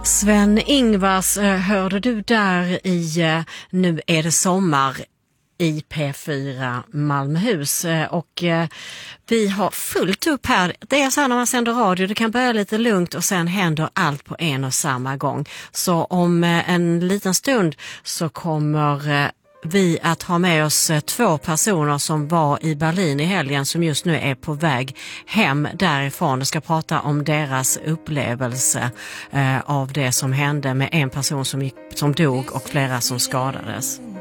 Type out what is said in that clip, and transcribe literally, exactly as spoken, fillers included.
Sven-Ingvars hörde du där i Nu är det sommar i P fyra Malmöhus, och vi har fullt upp här. Det är så här när man sänder radio, det kan börja lite lugnt och sen händer allt på en och samma gång. Så om en liten stund så kommer vi att ha med oss två personer som var i Berlin i helgen som just nu är på väg hem därifrån och ska prata om deras upplevelse eh, av det som hände med en person som, gick, som dog och flera som skadades.